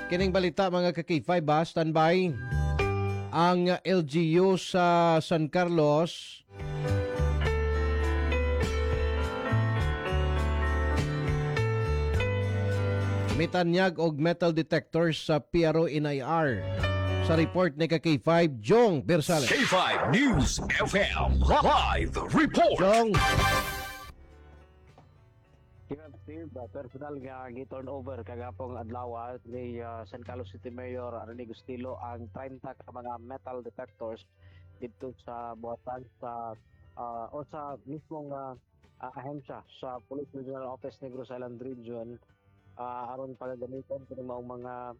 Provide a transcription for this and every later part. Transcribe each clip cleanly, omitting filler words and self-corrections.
Kining balita mga ka-K5 ba? Standby. Ang LGU sa San Carlos mitanyag og metal detectors sa PRO NIR. Sa report ni ka-K5, Jong Bersales. K5 News FM Live Report. Jong. Steve, personal nga gi-turnover kagapong adlaw ni San Carlos City Mayor Arnie Gustilo ang 30 ka mga metal detectors dito sa buhatan sa o sa mismong ahensya sa Police Regional Office Negros Island Region aron pagagamiton kini mao mga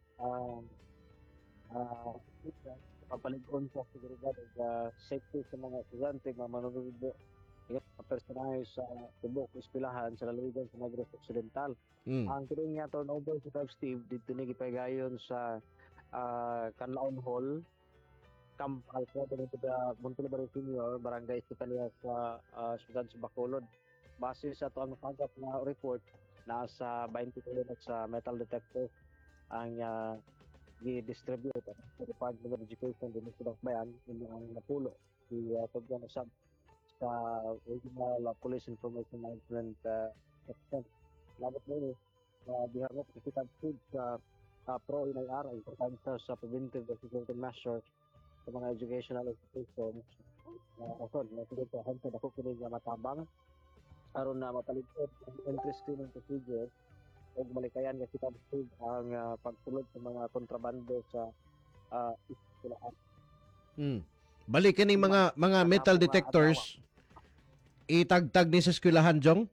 papalig-on sa seguridad ug safety sa mga estudyante mga manunod personahe sa tubok eskwelahan sa lalawigan sa Negros Occidental. Ang kining nga turnover sa Steve dito ni gipahigayon sa Canlaon Hall, Camp Alfredo dito sa Montelabario Senior, Barangay Estalia sa Siyudad sa Bacolod. Base sa ito ang nakagap na report, nasa 20 kilomit sa metal detector ang i-distribute sa Department of Education din sa Dakbayan, ang napulo si Tugyan Asab sa Regional Police Information Management Section. Labot mo ini, diharap kita sa PRO NIR, ang importansya sa preventive security measure sa mga educational institutions. Kasod, nasigit sa hensad ako kinig na matabang aron na mapaligod ang entry screening procedure o malikayan nga kita ang pagtulog sa mga kontrabando sa eskwelahan. Balik kining mga metal detectors itagtag ni sa eskwelahan, Jong?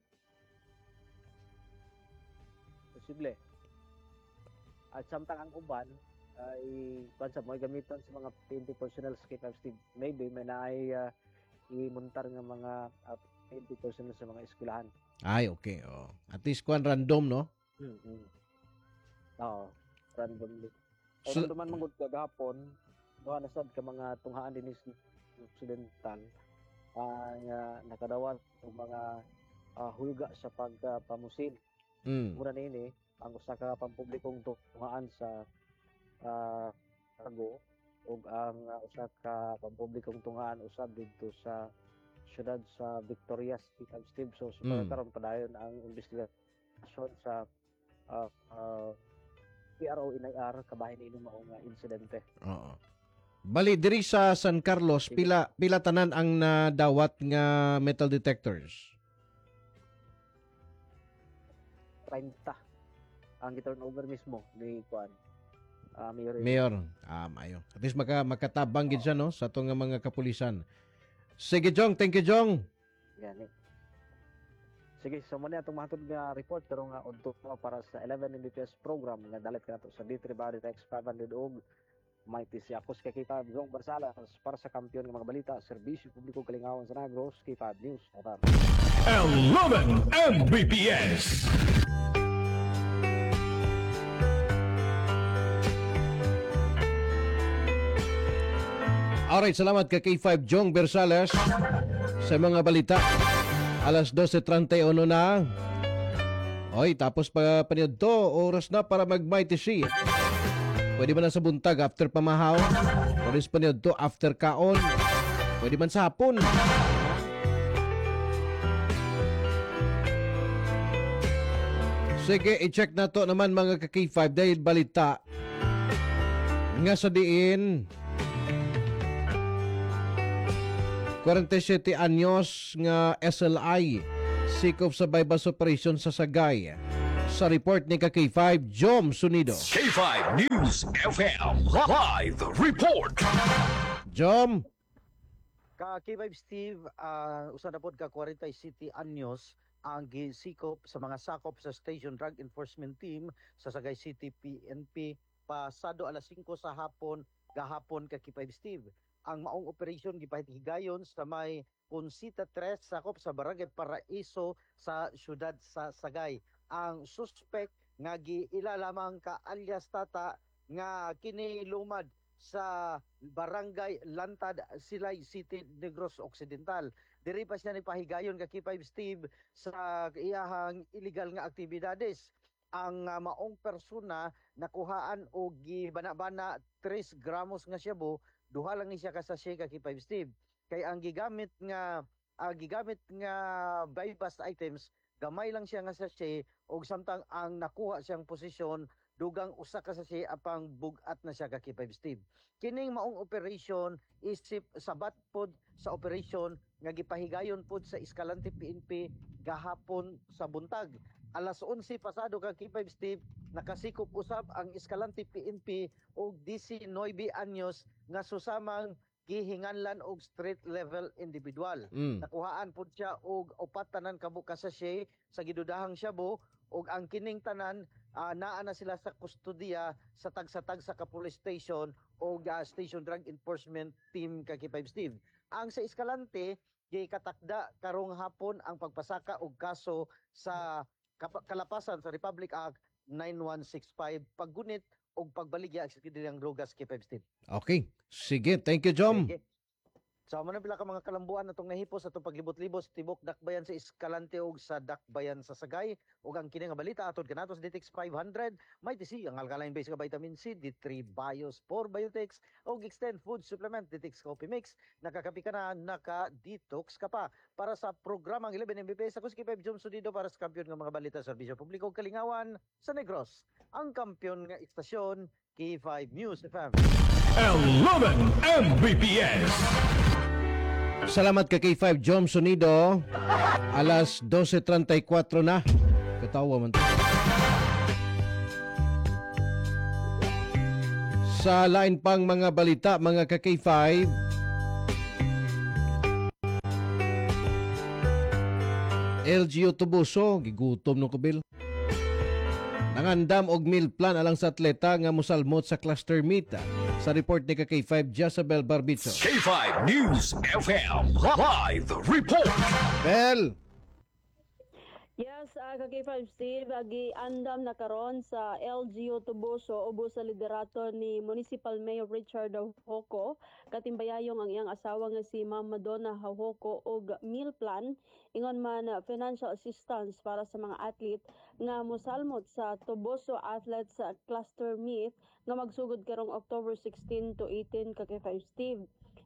Posible. At samtang ang uban ay konsa mo gamiton sa mga PNP personnel sa K5 Steve. Maybe may naay imuntar nga mga PNP personnel sa mga eskwelahan. Ay, okay. Oh. At least kwan random, no? Oo, randomly. So, So, man mangod kagahapon, doha na sad ka mga tunghaan din sa Occidental nakadawat ng mga hulga sa pagpamusin. Mura nini ang usa ka pampublikong tunghaan sa Cargo ug ang usa ka pampublikong tunghaan usab dito sa siyudad sa Victorias, Steve. So karon padayon ang investigasyon sa PRO NIR kabahin ini mao nga insidente. Oo. Bali diri sa San Carlos pila tanan ang nadawat nga metal detectors? 30 ang gi-turnover mismo ni Juan. Mayor. Mayo. At least makatabang gid siya, no, sa to nga mga kapulisan. Sige, Jong. Thank you, Jong. Gani. Sige, so muna itong mahatod nga report pero nga udto para sa 11 Mbps program nga dalit ka nato sa D3 Body Text 500 og Mighty si Akos kay K5 Jong Barsalas para sa kampiyon ng mga balita, serbisyo publiko kalingawan sa Negros, K5 News. 11 Mbps. Alright, salamat kay K5 Jong Bersales sa mga balita. Alas 12:31 na. Oy, tapos pa paniod to, oras na para mag-Mighty C. Pwede man na sa buntag after pamahaw. Oras paniod to after kaon. Pwede man sa hapon. Sige, i-check na to naman mga ka-K5 dahil balita nga sa diin 47 anyos nga SLI sikop sa bypass operation sa Sagay. Sa report ni K5 Jom Sunido. K5 News FM Live Report. Jom. K5 Steve, usa na pod ka 47 anyos ang gisikop sa mga sakop sa Station Drug Enforcement Team sa Sagay City PNP pasado alas 5 sa hapon gahapon K5 Steve. Ang maong operasyon gipahigayon sa may Consita 3 sakop sa Barangay Paraiso sa siyudad sa Sagay. Ang suspect nga giilalamang ka alias Tata nga kini lumad sa Barangay Lantad, Silay City, Negros Occidental. Diri pa siya ni pahigayon ka K5 Steve sa iyahang illegal nga aktibidades. ang maong persona nakuhaan og gibana-bana 3 gramos nga shabu, duha lang ni siya ka sachet ka K5 Steve. Kay ang gigamit nga bypass items, gamay lang siya nga sachet og samtang ang nakuha siyang posisyon dugang usa ka sachet apang bugat na siya ka K5 Steve. Kining maong operation isip sabat pod sa operation nga gipahigayon pod sa Escalante PNP gahapon sa buntag. Alas 11 pasado ka K5 Steve, nakasikop usab ang Escalante PNP og 19 anyos nga susamang gihinganlan og street level individual. Nakuhaan pod siya og upat tanan ka buka sachet sa gidudahang shabu og ang kining tanan naa na sila sa kustodiya sa tag sa police station o Station Drug Enforcement Team ka K5 Steve. Ang sa Escalante, katakda karong hapon ang pagpasaka og kaso sa kalapasan sa Republic Act 9165 paggunit og pagbaligya sa kinilang drogas K5 Steve. Okay. Sige. Thank you, Jom. Sige. So man pila ka mga kalambuan natong nahipos atong paglibot-libot sa tibok dakbayan sa Escalante ug sa dakbayan sa Sagay ug ang kini nga balita atod kanato sa Ditex 500 may tisi ang alkaline base nga vitamin C, D3 Bios, 4 Biotex ug Extend Food Supplement Ditex Coffee Mix. Nakakapi ka na, naka-detox ka pa. Para sa programang 11 Mbps ako si K5 Jom Sudido para sa kampiyon nga mga balita sa serbisyo publiko ug kalingawan sa Negros. Ang kampiyon nga istasyon K5 News FM. 11 Mbps. Salamat ka K5 Jom Sonido. Alas 12:34 na. Katawa man. Sa lain pang mga balita, mga ka K5, LGU Tubuso, gigutom no kubil. Nangandam og meal plan alang sa atleta nga mosalmot sa cluster meet. Sa report ni K5 Jezabel Barbicho. K5 News FM Live Report. Bel! Yes, K5 Steve, andam na karon sa LGU Tubuso ubos sa liderato ni Municipal Mayor Richard Hauhoko. Katimbayayong ang iyang asawa nga si Ma'am Madonna Hauhoko og meal plan ingon man financial assistance para sa mga athlete nga mosalmot sa Tubuso Athletes Cluster Meet nga magsugod karong October 16 to 18 ka K5 Steve.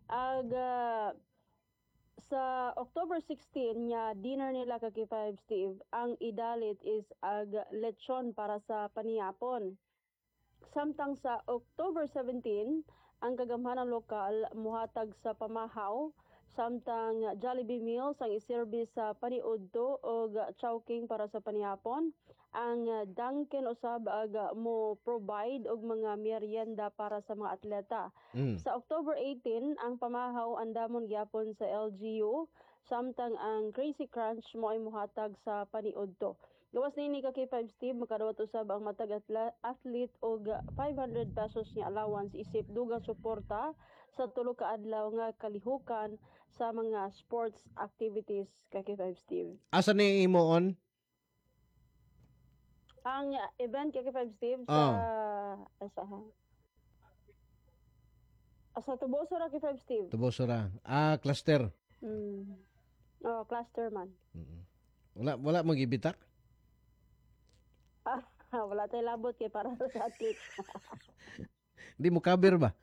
Sa October 16 nya dinner nila ka K5 Steve, ang idalit is lechon para sa paniyapon. Samtang sa October 17, ang kagamhanang lokal muhatag sa pamahaw, samtang Jollibee meals ang iserbi sa paniudto o chowking para sa paniyapon. Ang Dunkin usab mo provide og mga merienda para sa mga atleta. Sa October 18, ang pamahaw andamon gyapon sa LGU, samtang ang Crazy Crunch mo ay muhatag sa paniudto. Gawas nini ka K5 Steve, makadawat usab ang matag athlete og 500 pesos nga allowance isip dugang suporta sa tulo ka adlaw nga kalihukan sa mga sports activities ka K5 Steve. Asa ni imoon? Ang event kay K5 Steve sa Tubuso ra K5 Steve. Tubuso ra. Cluster. Cluster man. Wala magibitak? Wala tayo labot kay para sa athlete. Hindi mo cover ba?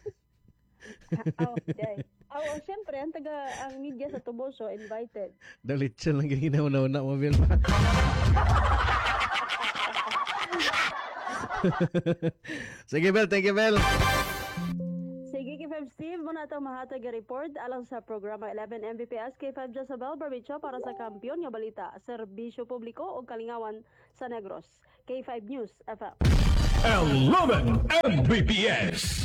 Siyempre, ang media sa Tubuso invited. Dalit siya lang ginauna-una mo, Bel. Sige, Bel. Thank you, Bel. Sige, K5 Steve, muna itong mahatag report alang sa programa 11 Mbps K5 Jezabel Barbicho para sa kampiyon nga balita, serbisyo publiko o kalingawan sa Negros. K5 News FM. 11 Mbps.